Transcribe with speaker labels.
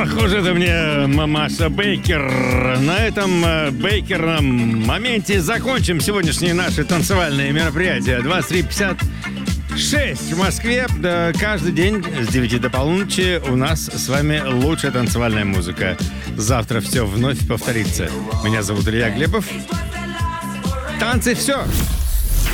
Speaker 1: Ох уж это мне, мамаша Бейкер. На этом бейкерном моменте закончим сегодняшние наши танцевальные мероприятия. 23:56 в Москве. Да, каждый день с 9 до полуночи у нас с вами лучшая танцевальная музыка. Завтра все вновь повторится. Меня зовут Илья Глебов. Танцы все!